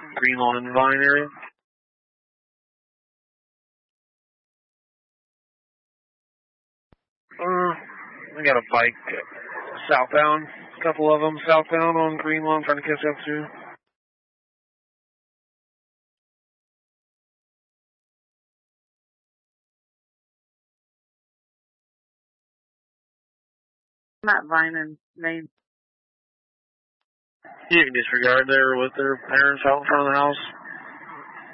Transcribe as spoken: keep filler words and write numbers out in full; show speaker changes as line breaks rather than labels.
Green Lawn and Vine area. Uh, we got a bike southbound, a couple of them southbound on Green Lawn trying to catch up to.
Not Vine and Main.
You can disregard there with their parents out in front of the house.